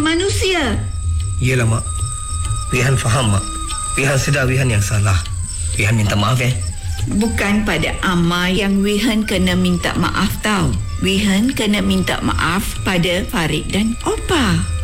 manusia. Yelah, Mak. Wihan faham, Mak. Wihan sedar Wihan yang salah. Wihan minta maaf, Bukan pada Amma yang Wihan kena minta maaf tau. Wihan kena minta maaf pada Farid dan Opa.